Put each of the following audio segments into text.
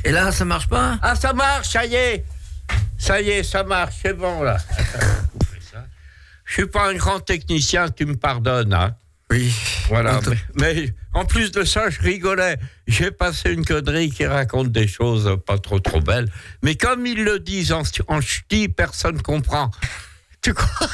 Et là, ça marche pas? Ah, ça marche, ça y est, ça marche, c'est bon, là. Je suis pas un grand technicien, tu me pardonnes, hein. Oui. Voilà, mais en plus de ça, je rigolais. J'ai passé une connerie qui raconte des choses pas trop belles. Mais comme ils le disent en ch'ti, personne comprend. Tu crois?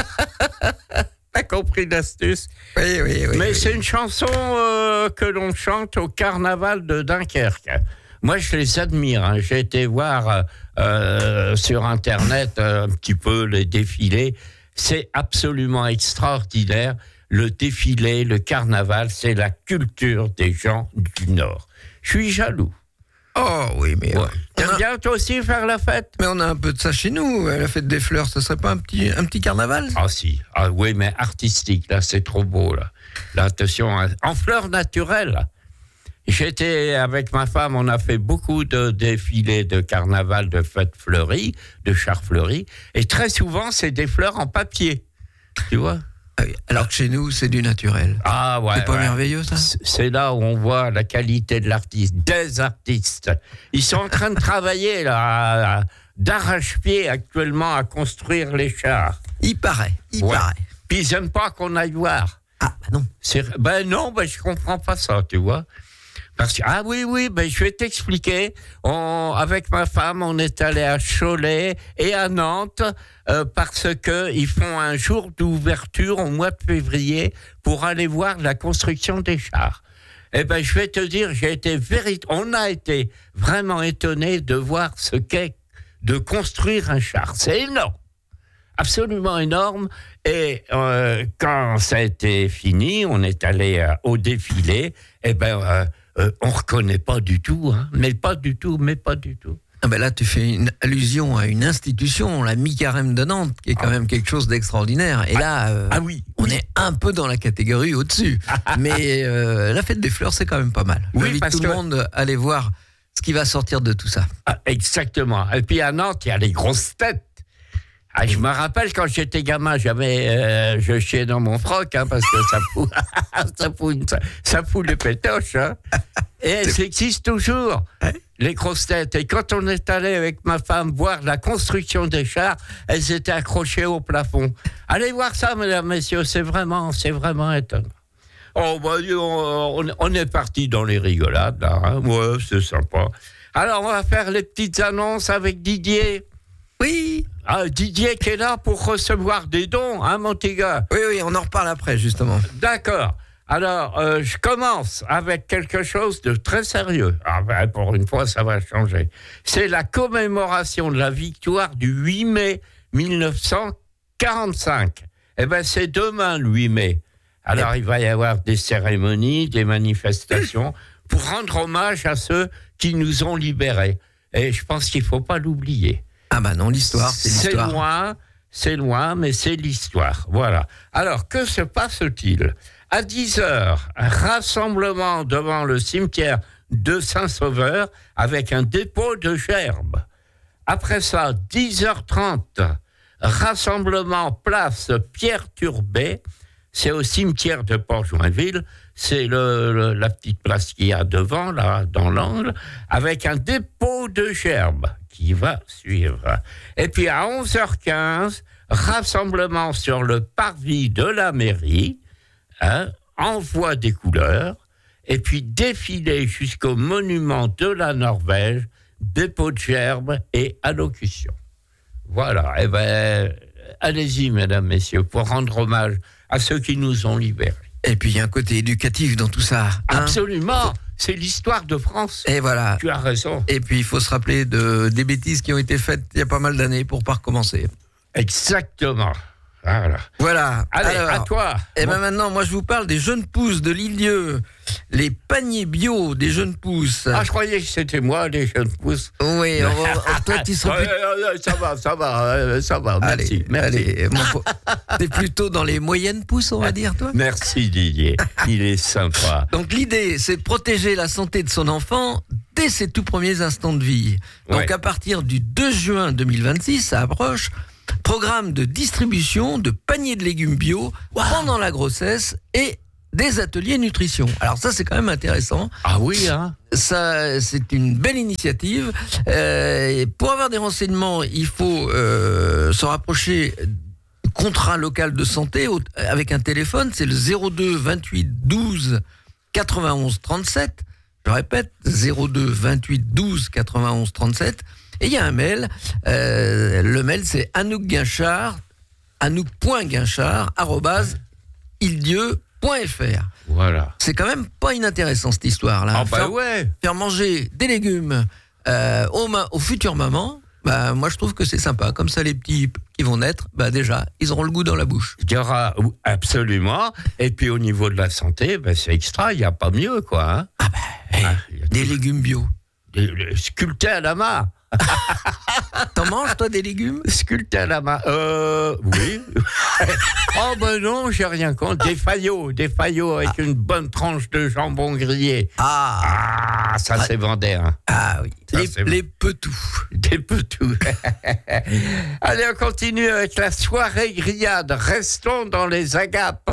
T'as compris l'astuce? Oui. Mais c'est une chanson que l'on chante au carnaval de Dunkerque. Moi, je les admire. Hein. J'ai été voir sur Internet un petit peu les défilés. C'est absolument extraordinaire. Le défilé, le carnaval, c'est la culture des gens du Nord. Je suis jaloux. Oh oui, mais... Ouais. T'aimes bien toi aussi faire la fête? Mais on a un peu de ça chez nous. La fête des fleurs, ce serait pas un petit carnaval? Ah si. Ah oui, mais artistique. Là, c'est trop beau. Là, attention, en fleurs naturelles. J'étais avec ma femme, on a fait beaucoup de défilés de carnaval, de fêtes fleuries, de chars fleuris. Et très souvent, c'est des fleurs en papier. Tu vois? Alors que chez nous, c'est du naturel. Ah ouais. C'est pas merveilleux, ça? C'est là où on voit la qualité de l'artiste, des artistes. Ils sont en train de travailler là, d'arrache-pied actuellement à construire les chars. Il paraît. Puis ils n'aiment pas qu'on aille voir. Ah, bah non. Je comprends pas ça, tu vois. Parce que, je vais t'expliquer. Avec ma femme, on est allé à Cholet et à Nantes parce qu'ils font un jour d'ouverture au mois de février pour aller voir la construction des chars. Eh ben, je vais te dire, on a été vraiment étonnés de voir ce qu'est de construire un char. C'est énorme. Absolument énorme. Et quand ça a été fini, on est allé au défilé. On reconnaît pas du tout, hein, mais pas du tout. Ah ben là, tu fais une allusion à une institution, la Mi-Carême de Nantes, qui est quand même quelque chose d'extraordinaire. Et là, on est un peu dans la catégorie au-dessus. Mais la fête des fleurs, c'est quand même pas mal. J'invite tout le monde à aller voir ce qui va sortir de tout ça. Ah, exactement. Et puis à Nantes, il y a les grosses têtes. Ah, je me rappelle quand j'étais gamin, je chiais dans mon froc, hein, parce que ça fout les pétoches. Hein. Et elles existent toujours, les grosses têtes. Et quand on est allé avec ma femme voir la construction des chars, elles étaient accrochées au plafond. Allez voir ça, mesdames, messieurs, c'est vraiment étonnant. Oh, on est parti dans les rigolades, là. Hein. Ouais, c'est sympa. Alors, on va faire les petites annonces avec Didier. Oui. Ah, Didier qui est là pour recevoir des dons, hein, mon petit gars? Oui, on en reparle après, justement. D'accord. Alors, je commence avec quelque chose de très sérieux. Ah ben, pour une fois, ça va changer. C'est la commémoration de la victoire du 8 mai 1945. Eh bien, c'est demain, le 8 mai. Alors, il va y avoir des cérémonies, des manifestations pour rendre hommage à ceux qui nous ont libérés. Et je pense qu'il ne faut pas l'oublier. Ah bah non, l'histoire, c'est l'histoire. C'est loin, mais c'est l'histoire. Voilà. Alors, que se passe-t-il? À 10h, rassemblement devant le cimetière de Saint-Sauveur avec un dépôt de gerbes. Après ça, 10h30, rassemblement place Pierre Turbet. C'est au cimetière de Port-Joinville. C'est la petite place qu'il y a devant, là, dans l'angle, avec un dépôt de gerbes qui va suivre. Et puis à 11h15, rassemblement sur le parvis de la mairie, envoi des couleurs, et puis défilé jusqu'au monument de la Norvège, dépôt de gerbes et allocution. Voilà, eh ben, allez-y, mesdames, messieurs, pour rendre hommage à ceux qui nous ont libérés. Et puis il y a un côté éducatif dans tout ça. Absolument. C'est l'histoire de France. Et voilà. Tu as raison. Et puis il faut se rappeler des bêtises qui ont été faites il y a pas mal d'années pour pas recommencer. Exactement. Voilà. Allez, alors, à toi. Et bien maintenant, moi je vous parle des jeunes pousses de l'Île-Dieu. Les paniers bio des jeunes pousses. Ah, je croyais que c'était moi, les jeunes pousses. Oui, toi tu serais ça va, merci. Allez, t'es plutôt dans les moyennes pousses, on va dire, toi. Merci Didier, il est sympa. Donc l'idée, c'est de protéger la santé de son enfant dès ses tout premiers instants de vie. Donc à partir du 2 juin 2026, ça approche, programme de distribution de paniers de légumes bio pendant la grossesse et des ateliers nutrition. Alors ça, c'est quand même intéressant. Ah oui, hein. ça, c'est une belle initiative. Pour avoir des renseignements, il faut se rapprocher du contrat local de santé avec un téléphone. C'est le 02 28 12 91 37. Je répète, 02 28 12 91 37. Et il y a un mail. Le mail, c'est anouk.guinchard@ildieu.fr. Voilà. C'est quand même pas inintéressant cette histoire-là. Ah bah faire manger des légumes aux futures mamans, bah moi je trouve que c'est sympa. Comme ça, les petits qui vont naître, bah déjà, ils auront le goût dans la bouche. Il y aura absolument. Et puis au niveau de la santé, bah, c'est extra. Il n'y a pas mieux, quoi. Hein. Ah bah, des légumes bio. Sculptés à la main. T'en manges, toi, des légumes? Sculptés à la main. Oui. Oh ben non, j'ai rien contre. Des faillots avec une bonne tranche de jambon grillé. Ça c'est vendeur. Hein. Ah oui. Les petous. Des petous. Allez, on continue avec la soirée grillade. Restons dans les agapes.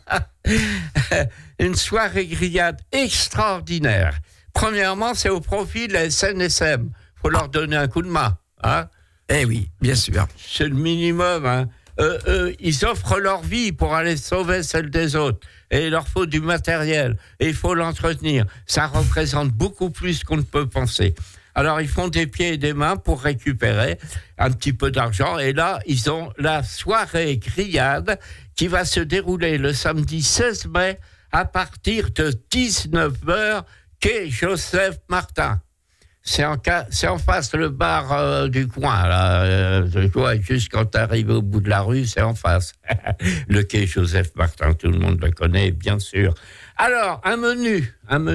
Une soirée grillade extraordinaire. Premièrement, c'est au profit de la SNSM. Faut leur donner un coup de main. Hein. Eh oui, bien sûr. C'est le minimum. Hein. Ils offrent leur vie pour aller sauver celle des autres. Et il leur faut du matériel. Et il faut l'entretenir. Ça représente beaucoup plus qu'on ne peut penser. Alors, ils font des pieds et des mains pour récupérer un petit peu d'argent. Et là, ils ont la soirée grillade qui va se dérouler le samedi 16 mai à partir de 19h, quai Joseph Martin. C'est en face le bar du coin, là. Juste quand tu arrives au bout de la rue, c'est en face. Le quai Joseph Martin, tout le monde le connaît, bien sûr. Alors, un menu.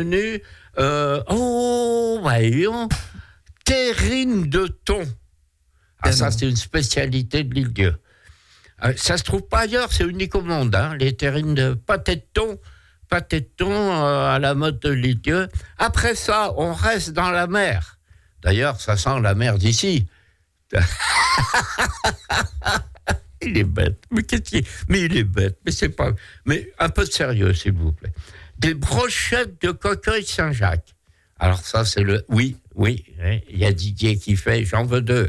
Terrine de thon. Ça, c'est une spécialité de l'île-Dieu. Ça se trouve pas ailleurs, c'est unique au monde, hein, les terrines de pâté de thon. À la mode de l'île-Dieu. Après ça, on reste dans la mer. D'ailleurs, ça sent la mer d'ici. Il est bête. Mais il est bête. Mais un peu de sérieux, s'il vous plaît. Des brochettes de coquille Saint-Jacques. Alors ça, c'est le... Oui, il y a Didier qui fait, j'en veux 2.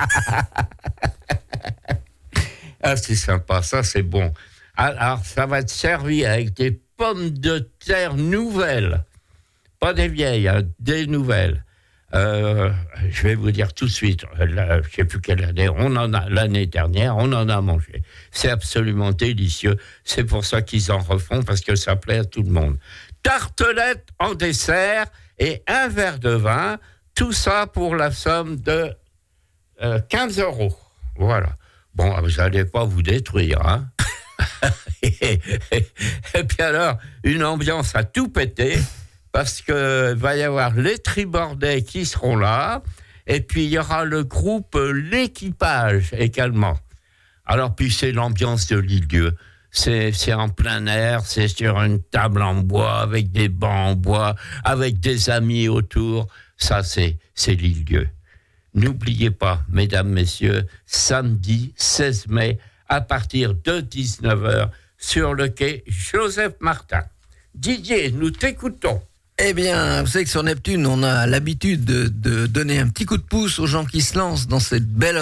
Ah, c'est sympa, ça, c'est bon. Alors, ça va être servi avec des pommes de terre nouvelles. Pas des vieilles, hein, des nouvelles. Je vais vous dire tout de suite, je ne sais plus quelle année, l'année dernière, on en a mangé. C'est absolument délicieux. C'est pour ça qu'ils en refont, parce que ça plaît à tout le monde. Tartelette en dessert et un verre de vin. Tout ça pour la somme de 15 €. Voilà. Bon, vous n'allez pas vous détruire, hein. Et puis alors, une ambiance à tout péter, parce qu'il va y avoir les tribordais qui seront là, et puis il y aura le groupe L'Équipage également. Alors, puis c'est l'ambiance de l'île-Dieu. C'est en plein air, c'est sur une table en bois, avec des bancs en bois, avec des amis autour. Ça, c'est l'île-Dieu. N'oubliez pas, mesdames, messieurs, samedi 16 mai, à partir de 19h, sur le quai Joseph Martin. Didier, nous t'écoutons. Eh bien, vous savez que sur Neptune, on a l'habitude de donner un petit coup de pouce aux gens qui se lancent dans cette belle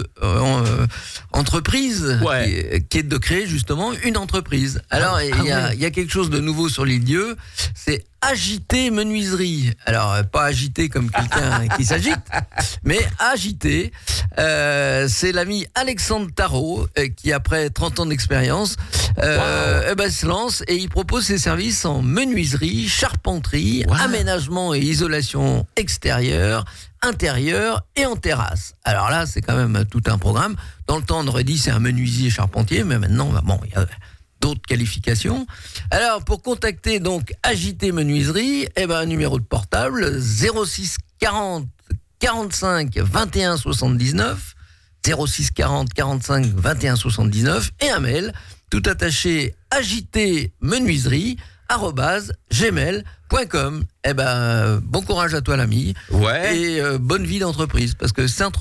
entreprise, qui est de créer justement une entreprise. Alors, il y a quelque chose de nouveau sur l'île-Dieu, c'est Agité Menuiserie. Alors, pas agité comme quelqu'un qui s'agite, mais agité. C'est l'ami Alexandre Tarot qui, après 30 ans d'expérience, se lance et il propose ses services en menuiserie, charpenterie, aménagement et isolation extérieure, intérieure et en terrasse. Alors là, c'est quand même tout un programme. Dans le temps, on aurait dit c'est un menuisier charpentier, mais maintenant, il y a d'autres qualifications. Alors, pour contacter donc Agité Menuiserie, un numéro de portable 06 40 45 21 79, 06 40 45 21 79 et un mail tout attaché agité-menuiserie@gmail.com. Bon courage à toi l'ami. Et bonne vie d'entreprise, parce que c'est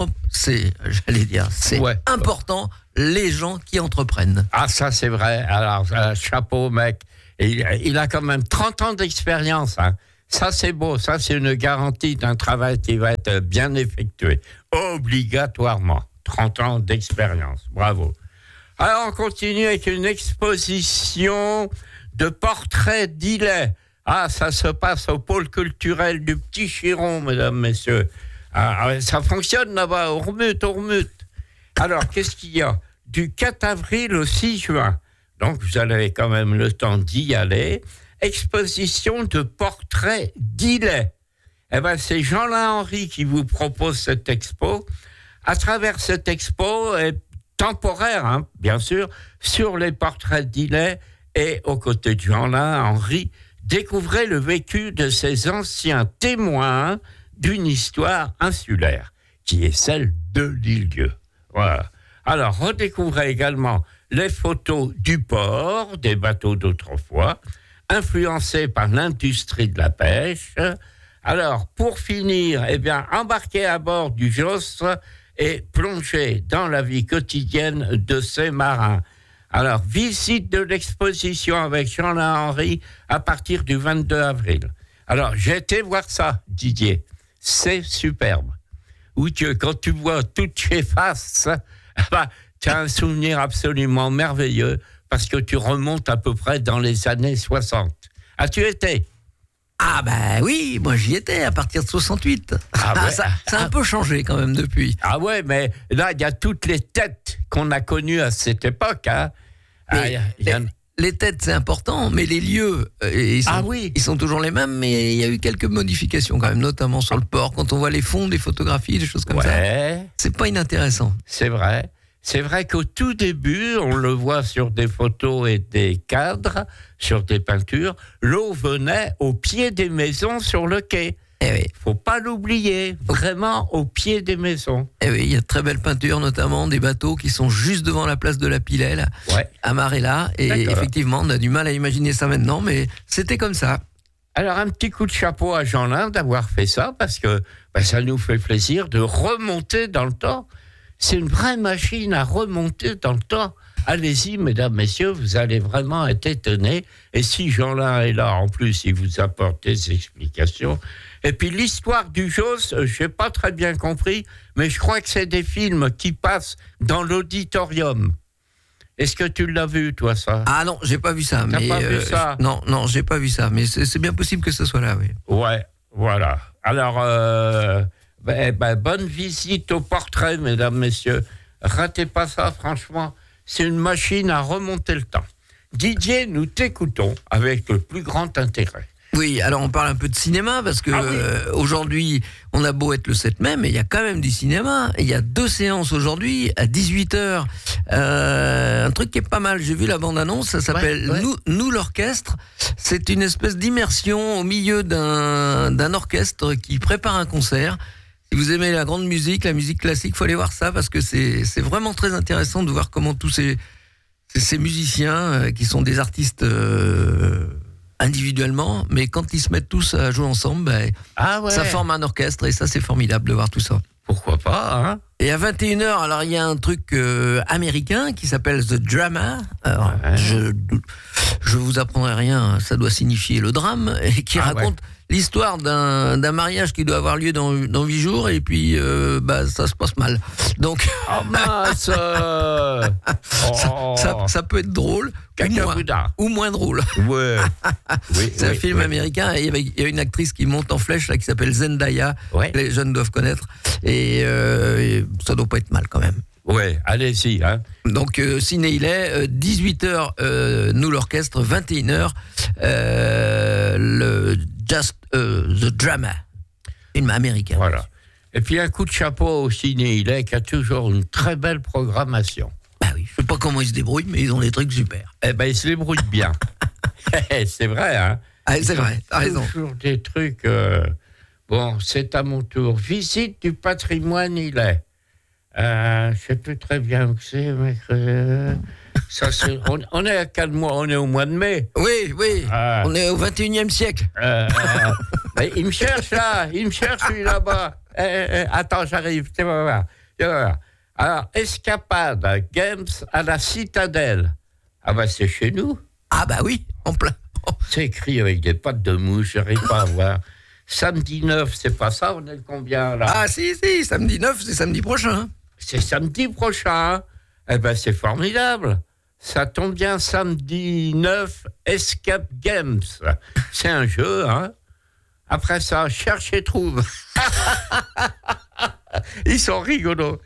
important, les gens qui entreprennent. Ah, ça c'est vrai. Alors chapeau mec. Il a quand même 30 ans d'expérience, hein. Ça, c'est beau. Ça, c'est une garantie d'un travail qui va être bien effectué. Obligatoirement. 30 ans d'expérience. Bravo. Alors, on continue avec une exposition de portraits d'Illet. Ah, ça se passe au pôle culturel du Petit Chiron, mesdames, messieurs. Ah, ça fonctionne là-bas, Ormut. Alors, qu'est-ce qu'il y a ? Du 4 avril au 6 juin. Donc, vous avez quand même le temps d'y aller. Exposition de portraits d'Illet. Eh bien, c'est Jean-Lin Henry qui vous propose cette expo. À travers cette expo, temporaire, hein, bien sûr, sur les portraits d'Illet et aux côtés de Jean-Lin Henry, découvrez le vécu de ces anciens témoins d'une histoire insulaire, qui est celle de l'île-Dieu. Voilà. Alors, redécouvrez également les photos du port, des bateaux d'autrefois, influencés par l'industrie de la pêche. Alors, pour finir, embarquez à bord du Joss et plongez dans la vie quotidienne de ces marins. Alors, visite de l'exposition avec Jean-Lin Henry à partir du 22 avril. Alors, j'ai été voir ça, Didier. C'est superbe. Où quand tu vois toutes ces faces, tu as un souvenir absolument merveilleux parce que tu remontes à peu près dans les années 60. As-tu été ? Ah ben oui, moi j'y étais à partir de 68. Ça a un peu changé quand même depuis. Ah ouais, mais là, il y a toutes les têtes qu'on a connues à cette époque. Hein. Les têtes, c'est important, mais les lieux, ils sont toujours les mêmes, mais il y a eu quelques modifications quand même, notamment sur le port. Quand on voit les fonds des photographies, des choses comme ça, c'est pas inintéressant. C'est vrai. C'est vrai qu'au tout début, on le voit sur des photos et des cadres, sur des peintures, l'eau venait au pied des maisons sur le quai. Faut pas l'oublier, vraiment au pied des maisons. Oui, il y a de très belles peintures, notamment des bateaux qui sont juste devant la place de la Pilelle, à Marella. Et effectivement, on a du mal à imaginer ça maintenant, mais c'était comme ça. Alors, un petit coup de chapeau à Jean-Lin d'avoir fait ça, parce que ça nous fait plaisir de remonter dans le temps. C'est une vraie machine à remonter dans le temps. Allez-y, mesdames, messieurs, vous allez vraiment être étonnés. Et si Jean-Lin est là, en plus, il vous apporte des explications. Et puis, l'histoire du Joss, je n'ai pas très bien compris, mais je crois que c'est des films qui passent dans l'auditorium. Est-ce que tu l'as vu, toi, ça ? Ah non, j'ai pas vu ça. T'as pas vu ça ? Non, j'ai pas vu ça. Mais c'est bien possible que ce soit là, oui. Ouais, voilà. Alors... bonne visite au portrait, mesdames, messieurs. Ratez pas ça, franchement. C'est une machine à remonter le temps. Didier, nous t'écoutons avec le plus grand intérêt. Oui, alors on parle un peu de cinéma, parce que aujourd'hui, on a beau être le 7 mai, mais il y a quand même du cinéma. Il y a 2 séances aujourd'hui, à 18h. Un truc qui est pas mal, j'ai vu la bande-annonce, ça s'appelle Nous l'orchestre. C'est une espèce d'immersion au milieu d'un orchestre qui prépare un concert. Si vous aimez la grande musique, la musique classique, il faut aller voir ça, parce que c'est vraiment très intéressant de voir comment tous ces musiciens, qui sont des artistes individuellement, mais quand ils se mettent tous à jouer ensemble, ça forme un orchestre, et ça, c'est formidable de voir tout ça. Pourquoi pas, hein ? Et à 21h, alors il y a un truc américain qui s'appelle The Drama. Alors, je vous apprendrai rien, ça doit signifier le drame, et qui raconte l'histoire d'un mariage qui doit avoir lieu dans 8 jours, et puis ça se passe mal. Donc oh mince ça peut être drôle ou moins drôle. Ouais. C'est un film américain, et il y a une actrice qui monte en flèche là, qui s'appelle Zendaya, que les jeunes doivent connaître, et ça doit pas être mal quand même. Ouais, allez-y. Hein. Donc, Ciné Illet, 18h, nous l'orchestre, 21h, The Drama, film américain. Voilà. Et puis, un coup de chapeau au Ciné Illet, qui a toujours une très belle programmation. Bah oui, je sais pas comment ils se débrouillent, mais ils ont des trucs super. Ils se débrouillent bien. C'est vrai, hein. C'est vrai, t'as raison. Toujours des trucs... Bon, c'est à mon tour. Visite du patrimoine Illet. Je sais plus très bien où c'est, mais ça, on est à quel mois ? On est au mois de mai. Oui. On est au 21e siècle. Il me cherche là, lui là-bas. Attends, j'arrive. Tu vas voir. Alors, escapade, games à la Citadelle. Ah c'est chez nous. Ah bah oui, en plein. C'est écrit avec des pattes de mouche, j'arrive pas à voir. Samedi 9, c'est pas ça, on est le combien là? Ah si, samedi 9, c'est samedi prochain. C'est samedi prochain. Eh ben c'est formidable. Ça tombe bien, samedi 9, Escape Games. C'est un jeu, hein. Après ça, cherche et trouve. Ils sont rigolos.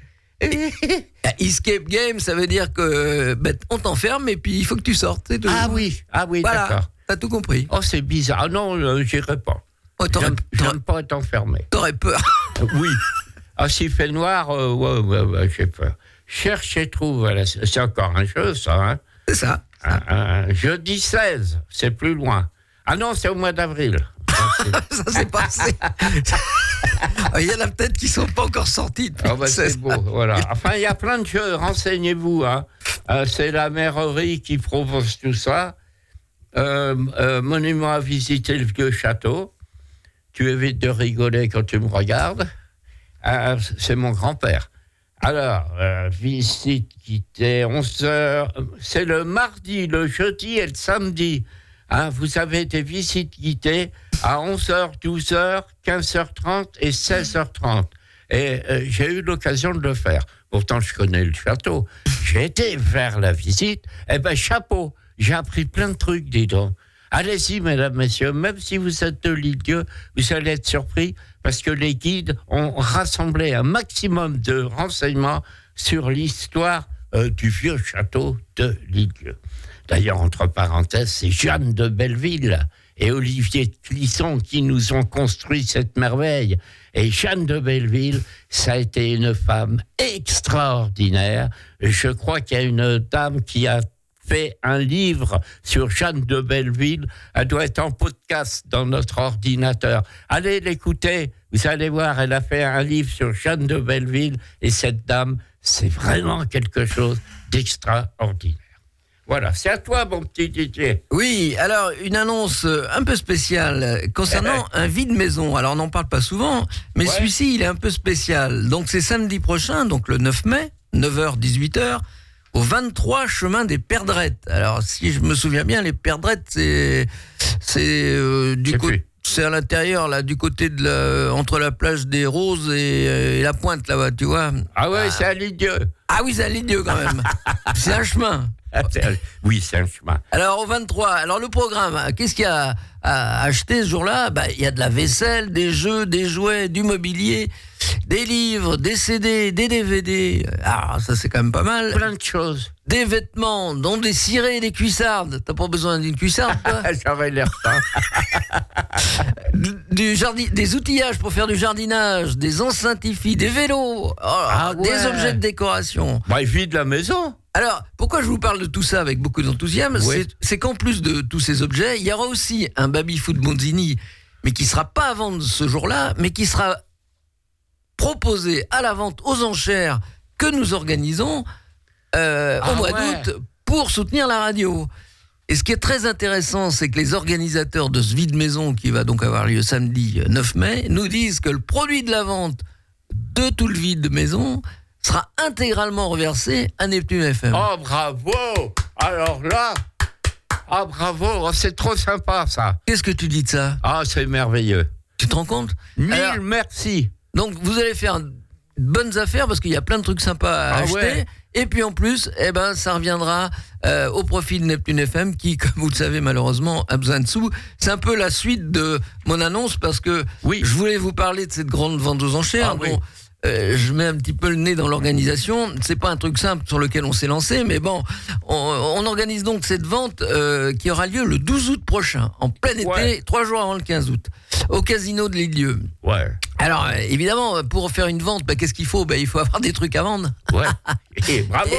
Escape Game, ça veut dire que on t'enferme et puis il faut que tu sortes. C'est tout. Ah oui, voilà, d'accord. T'as tout compris. Oh, c'est bizarre. Ah non, j'irai pas. Oh, j'aime pas être enfermé. T'aurais peur. Oui. Ah, s'il fait noir, ouais, j'ai peur. Cherche et trouve, voilà. C'est encore un jeu, ça. Hein. C'est ça. Jeudi 16, c'est plus loin. Ah non, c'est au mois d'avril. Ça s'est passé. Il y en a peut-être qui ne sont pas encore sortis. C'est beau, voilà. Enfin, il y a plein de jeux, renseignez-vous. Hein. C'est la mairie qui propose tout ça. Monument à visiter, le vieux château. Tu évites de rigoler quand tu me regardes. C'est mon grand-père. Alors, visite quittée, 11h. C'est le mardi, le jeudi et le samedi. Hein, vous avez des visites guidées à 11h, 12h, 15h30 et 16h30. Et j'ai eu l'occasion de le faire. Pourtant, je connais le château. J'ai été vers la visite. Eh bien, chapeau, j'ai appris plein de trucs, dis donc. Allez-y, mesdames, messieurs, même si vous êtes de l'île-Dieu, vous allez être surpris parce que les guides ont rassemblé un maximum de renseignements sur l'histoire du vieux château de l'île-Dieu. D'ailleurs, entre parenthèses, c'est Jeanne de Belleville et Olivier de Clisson qui nous ont construit cette merveille. Et Jeanne de Belleville, ça a été une femme extraordinaire. Je crois qu'il y a une dame qui a fait un livre sur Jeanne de Belleville. Elle doit être en podcast dans notre ordinateur. Allez l'écouter, vous allez voir, elle a fait un livre sur Jeanne de Belleville et cette dame, c'est vraiment quelque chose d'extraordinaire. Voilà, c'est à toi, mon petit Didier. Oui, alors, une annonce un peu spéciale concernant un vide-maison. Alors, on n'en parle pas souvent, mais celui-ci, il est un peu spécial. Donc, c'est samedi prochain, donc le 9 mai, 9h, 18h, au 23 chemin des Perdrettes. Alors, si je me souviens bien, les Perdrettes, c'est à l'intérieur, là, du côté de entre la plage des Roses et la Pointe, là-bas, tu vois. Ah ouais, c'est à l'Île-Dieu. Ah oui, c'est à l'Île-Dieu, quand même. C'est un chemin. Oui, c'est un chemin. Alors, au 23, alors le programme, qu'est-ce qu'il y a à acheter ce jour-là? Il y a de la vaisselle, des jeux, des jouets, du mobilier, des livres, des CD, des DVD. Ah, ça, c'est quand même pas mal. Plein de choses. Des vêtements, dont des cirés et des cuissardes. T'as pas besoin d'une cuissarde, toi? J'aurais l'air ça. Des outillages pour faire du jardinage, des enceintes hi-fi, des vélos, des objets de décoration. Il vide la maison. Alors, pourquoi je vous parle de tout ça avec beaucoup d'enthousiasme, c'est qu'en plus de tous ces objets, il y aura aussi un baby-foot Monzini, mais qui ne sera pas à vendre ce jour-là, mais qui sera proposé à la vente aux enchères que nous organisons au mois d'août pour soutenir la radio. Et ce qui est très intéressant, c'est que les organisateurs de ce vide-maison, qui va donc avoir lieu samedi 9 mai, nous disent que le produit de la vente de tout le vide-maison sera intégralement reversé à Neptune FM. Oh, bravo! Alors là, bravo, c'est trop sympa, ça. Qu'est-ce que tu dis de ça? Ah, c'est merveilleux. Tu te rends compte? Mille merci. Donc, vous allez faire de bonnes affaires parce qu'il y a plein de trucs sympas à acheter. Ouais. Et puis, en plus, ça reviendra au profit de Neptune FM qui, comme vous le savez, malheureusement, a besoin de sous. C'est un peu la suite de mon annonce parce que je voulais vous parler de cette grande vente aux enchères. Je mets un petit peu le nez dans l'organisation. C'est pas un truc simple sur lequel on s'est lancé, mais bon, on organise donc cette vente qui aura lieu le 12 août prochain, en plein été, 3 jours avant le 15 août, au casino de l'Île-Dieu. Ouais. Alors, évidemment, pour faire une vente, qu'est-ce qu'il faut? Il faut avoir des trucs à vendre. Ouais. Et bravo!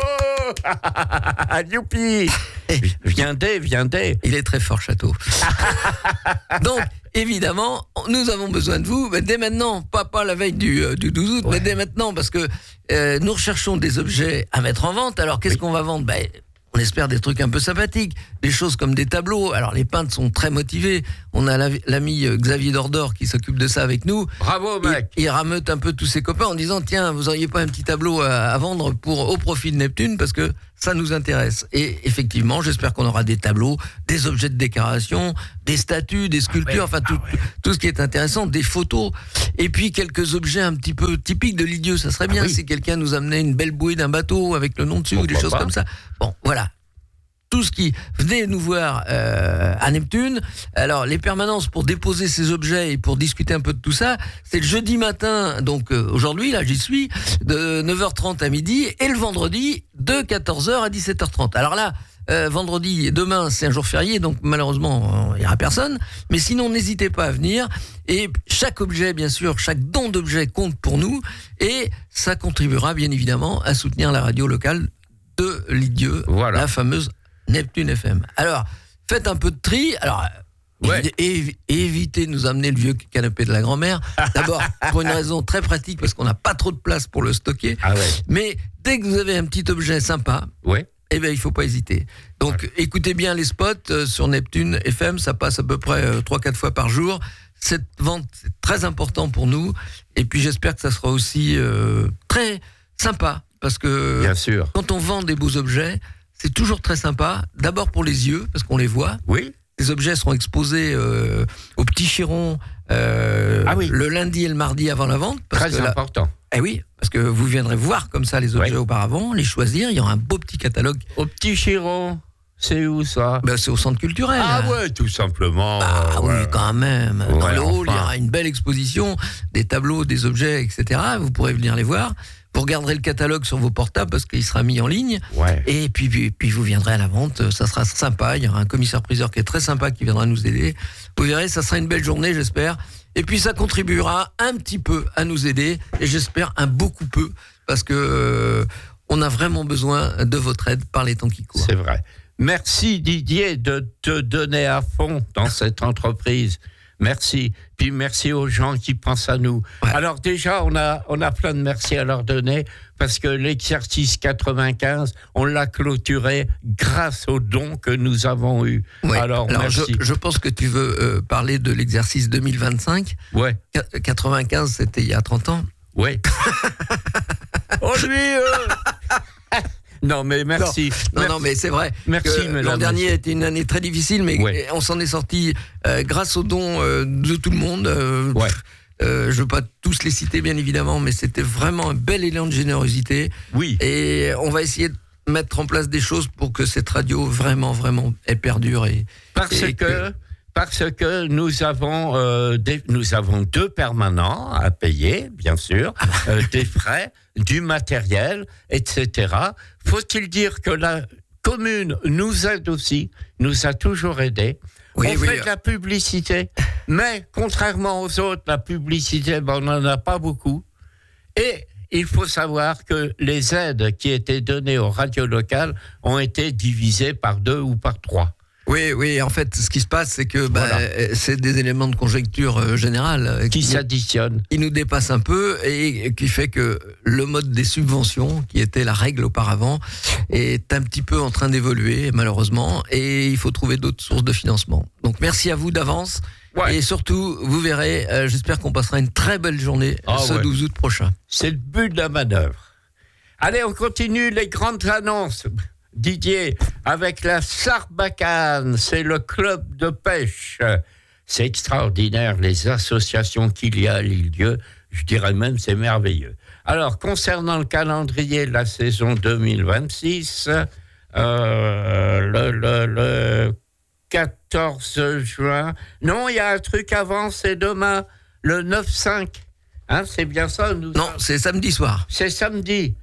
Youpi! Viens dès. Il est très fort, Château. Donc, évidemment, nous avons besoin de vous, dès maintenant, pas la veille du 12 août, mais dès maintenant, parce que nous recherchons des objets à mettre en vente. Alors, qu'est-ce qu'on va vendre? on espère des trucs un peu sympathiques, des choses comme des tableaux. Alors les peintres sont très motivés. On a l'ami Xavier Dordor qui s'occupe de ça avec nous. Bravo mec. Il rameute un peu tous ses copains en disant tiens, vous auriez pas un petit tableau à vendre au profit de Neptune parce que ça nous intéresse. Et effectivement, j'espère qu'on aura des tableaux, des objets de décoration, des statues, des sculptures, tout ce qui est intéressant, des photos, et puis quelques objets un petit peu typiques de l'idiot. Ça serait bien si quelqu'un nous amenait une belle bouée d'un bateau avec le nom dessus ou des choses comme ça. Bon, voilà. Tout ce qui venez nous voir à Neptune. Alors les permanences pour déposer ces objets et pour discuter un peu de tout ça, c'est le jeudi matin, donc aujourd'hui là j'y suis, de 9h30 à midi, et le vendredi de 14h à 17h30. Alors là, vendredi, demain c'est un jour férié, donc malheureusement il n'y aura personne, mais sinon n'hésitez pas à venir, et chaque objet bien sûr, chaque don d'objet compte pour nous, et ça contribuera bien évidemment à soutenir la radio locale de l'Idieu, la fameuse Neptune FM. Alors, faites un peu de tri. Alors, évitez de nous amener le vieux canapé de la grand-mère. D'abord, pour une raison très pratique, parce qu'on n'a pas trop de place pour le stocker. Mais dès que vous avez un petit objet sympa, eh bien, il ne faut pas hésiter. Donc, écoutez bien les spots sur Neptune FM. Ça passe à peu près 3-4 fois par jour. Cette vente, c'est très important pour nous. Et puis, j'espère que ça sera aussi très sympa. Parce que bien sûr, quand on vend des beaux objets, c'est toujours très sympa. D'abord pour les yeux, parce qu'on les voit. Oui. Les objets seront exposés au Petit Chiron le lundi et le mardi avant la vente. Très important. Eh oui, parce que vous viendrez voir comme ça les objets auparavant, les choisir. Il y aura un beau petit catalogue. Au Petit Chiron, c'est où ça ? C'est au centre culturel. Ah ouais, tout simplement. Oui, quand même. Dans le hall, il y aura une belle exposition, des tableaux, des objets, etc. Vous pourrez venir les voir. Vous regarderez le catalogue sur vos portables parce qu'il sera mis en ligne. Et puis vous viendrez à la vente. Ça sera sympa. Il y aura un commissaire-priseur qui est très sympa qui viendra nous aider. Vous verrez, ça sera une belle journée, j'espère. Et puis ça contribuera un petit peu à nous aider. Et j'espère un beaucoup peu parce que on a vraiment besoin de votre aide par les temps qui courent. C'est vrai. Merci Didier de te donner à fond dans cette entreprise. Merci. Puis merci aux gens qui pensent à nous. Alors déjà, on a plein de merci à leur donner parce que l'exercice 95, on l'a clôturé grâce aux dons que nous avons eus. Alors merci. Je pense que tu veux parler de l'exercice 2025. 95, c'était il y a 30 ans. Oh lui Non, mais merci. Non, mais c'est vrai. Merci, l'an dernier a été une année très difficile, mais on s'en est sorti grâce aux dons de tout le monde. Je ne veux pas tous les citer, bien évidemment, mais c'était vraiment un bel élan de générosité. Et on va essayer de mettre en place des choses pour que cette radio vraiment, vraiment perdure. Parce que nous avons deux permanents à payer, bien sûr, des frais, du matériel, etc. Faut-il dire que la commune nous aide aussi, nous a toujours aidés. On fait de la publicité, mais contrairement aux autres, la publicité, on n'en a pas beaucoup. Et il faut savoir que les aides qui étaient données aux radios locales ont été divisées par 2 ou par 3. Oui, en fait, ce qui se passe, c'est que c'est des éléments de conjecture générale qui s'additionnent, qui nous dépassent un peu et qui fait que le mode des subventions, qui était la règle auparavant, est un petit peu en train d'évoluer, malheureusement, et il faut trouver d'autres sources de financement. Donc, merci à vous d'avance. Et surtout, vous verrez, j'espère qu'on passera une très belle journée 12 août prochain. C'est le but de la manœuvre. Allez, on continue les grandes annonces. Didier, avec la Sarbacane, c'est le club de pêche. C'est extraordinaire, les associations qu'il y a à l'île-Dieu. Je dirais même, c'est merveilleux. Alors, concernant le calendrier de la saison 2026, le 14 juin... Non, il y a un truc avant, c'est demain, le 9-5. Hein, c'est bien ça c'est samedi soir. C'est samedi.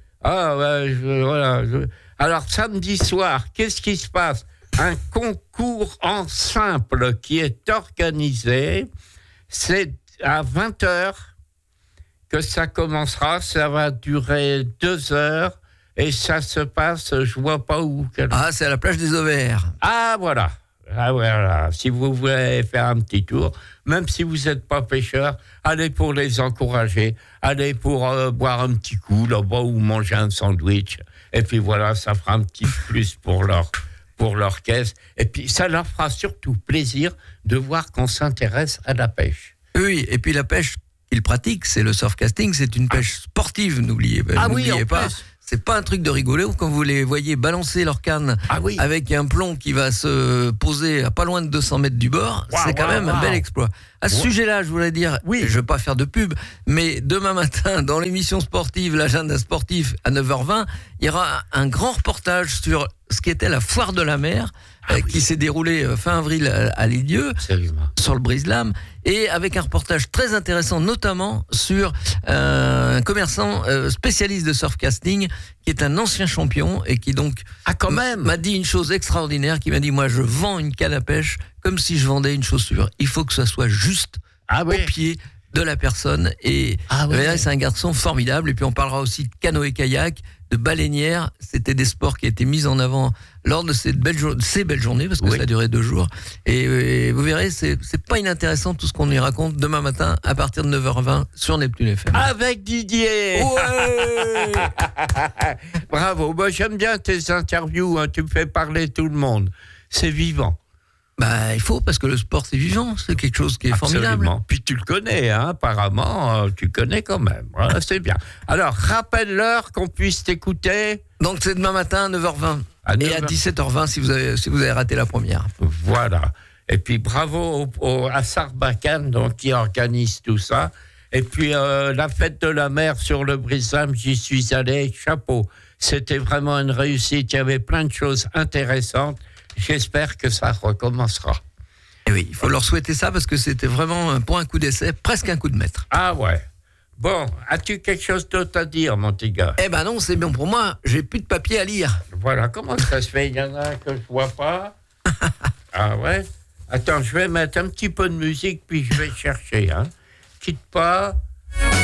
Alors, samedi soir, qu'est-ce qui se passe ? Un concours en simple qui est organisé. C'est à 20h que ça commencera. Ça va durer 2 heures. Et ça se passe, je vois pas où. C'est à la plage des Ovaires. Ah, voilà. Ah voilà, si vous voulez faire un petit tour, même si vous n'êtes pas pêcheur, allez pour les encourager, allez pour boire un petit coup là-bas ou manger un sandwich. Et puis voilà, ça fera un petit plus pour leur caisse. Et puis ça leur fera surtout plaisir de voir qu'on s'intéresse à la pêche. Oui, et puis la pêche qu'ils pratiquent, c'est le surfcasting, c'est une pêche sportive, n'oubliez pas. C'est pas un truc de rigolo quand vous les voyez balancer leur canne avec un plomb qui va se poser à pas loin de 200 mètres du bord. C'est quand même un bel exploit. À ce sujet-là, je voulais dire, je veux pas faire de pub, mais demain matin, dans l'émission sportive, l'agenda sportif à 9h20, il y aura un grand reportage sur ce qui était la foire de la mer, qui s'est déroulée fin avril à Lilieu, sur le brise-lames, et avec un reportage très intéressant, notamment sur un commerçant spécialiste de surfcasting, qui est un ancien champion, et qui donc m'a dit une chose extraordinaire, qui m'a dit, moi je vends une canne à pêche comme si je vendais une chaussure. Il faut que ça soit juste au pied de la personne, et c'est un garçon formidable. Et puis on parlera aussi de canoë-kayak, de baleinière. C'était des sports qui étaient mis en avant lors de ces belles journées, parce que ça a duré 2 jours. Et vous verrez, c'est pas inintéressant tout ce qu'on y raconte demain matin à partir de 9h20 sur Neptune FM. Avec Didier. Ouais. Bravo. Moi, j'aime bien tes interviews, hein. Tu me fais parler tout le monde. C'est vivant. Il faut, parce que le sport, c'est vivant. C'est quelque chose qui est formidable. Puis tu le connais, hein, apparemment. Tu connais quand même. Voilà, c'est bien. Alors, rappelle-leur qu'on puisse t'écouter. Donc, c'est demain matin, 9h20. Et à 17h20, si vous avez raté la première. Voilà. Et puis, bravo à Sarbacane, donc, qui organise tout ça. Et puis, la fête de la mer sur le brise-lames, j'y suis allé. Chapeau. C'était vraiment une réussite. Il y avait plein de choses intéressantes. J'espère que ça recommencera. Et oui, il faut leur souhaiter ça, parce que c'était vraiment, pour un coup d'essai, presque un coup de maître. Ah ouais. Bon, as-tu quelque chose d'autre à dire, mon petit gars? Eh ben non, c'est bien pour moi. J'ai plus de papier à lire. Voilà, comment ça se fait? Il y en a que je vois pas. Ah ouais? Attends, je vais mettre un petit peu de musique, puis je vais chercher. Quitte pas.